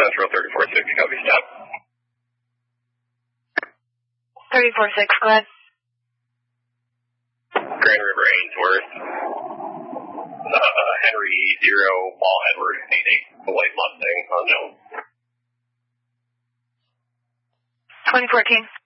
Central 34-6, copy, stop. 34-6, go ahead. Grand River, Ainsworth. Henry 0, Paul Edward, 88, the white Mustang, unknown. 2014.